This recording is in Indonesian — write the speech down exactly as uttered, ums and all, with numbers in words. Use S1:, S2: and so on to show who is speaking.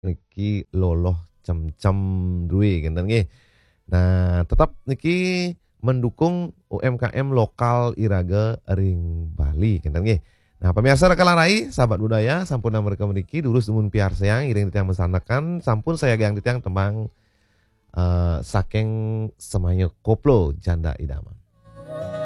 S1: Niki loloh cem-cem duwe ngenten nggih. Nah, tetap niki mendukung U M K M lokal irage ring Bali ngenten nggih. Nah, pemirsa rekalarai sahabat budaya sampun mereka mriki durus nuwun piarseang iring titiang mesanekan sampun saya gang titiang tembang eh, saking Semayo Koplo Janda Idaman.